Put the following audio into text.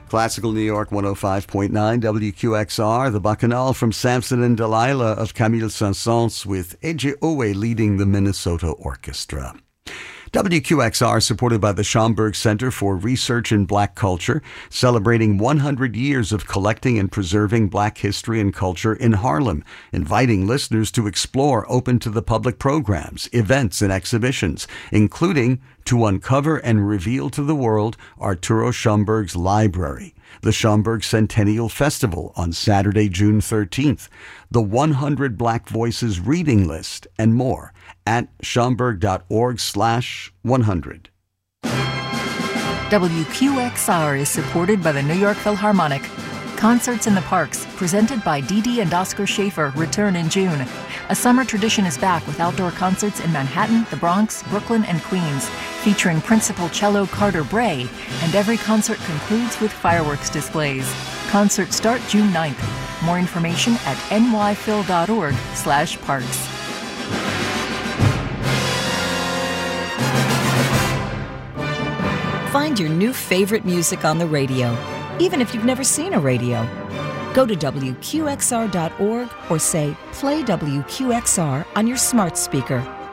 Classical New York 105.9 WQXR, the Bacchanal from Samson and Delilah of Camille Saint-Saëns with Eje Owe leading the Minnesota Orchestra. WQXR, supported by the Schomburg Center for Research in Black Culture, celebrating 100 years of collecting and preserving Black history and culture in Harlem, inviting listeners to explore open-to-the-public programs, events, and exhibitions, including to uncover and reveal to the world Arturo Schomburg's library, the Schomburg Centennial Festival on Saturday, June 13th, the 100 Black Voices reading list, and more at schomburg.org/100. WQXR is supported by the New York Philharmonic. Concerts in the Parks, presented by Dee Dee and Oscar Schaefer, return in June. A summer tradition is back with outdoor concerts in Manhattan, the Bronx, Brooklyn, and Queens, featuring principal cello Carter Bray, and every concert concludes with fireworks displays. Concerts start June 9th. More information at nyphil.org/parks. Find your new favorite music on the radio, even if you've never seen a radio. Go to WQXR.org or say, play WQXR on your smart speaker.